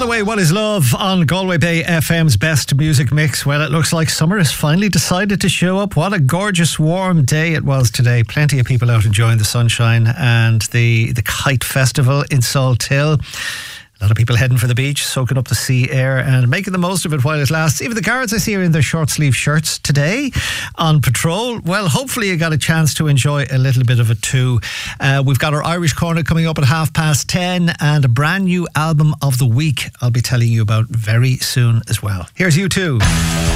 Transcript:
the way, What Is Love on Galway Bay FM's best music mix. Well, it looks like summer has finally decided to show up. What a gorgeous warm day it was today. Plenty of people out enjoying the sunshine and the Kite Festival in Salthill. A lot of people heading for the beach, soaking up the sea air and making the most of it while it lasts. Even the guards I see are in their short sleeve shirts today on patrol. Well, hopefully you got a chance to enjoy a little bit of it too. We've got our Irish Corner coming up at 10:30 and a brand new album of the week I'll be telling you about very soon as well. Here's U2.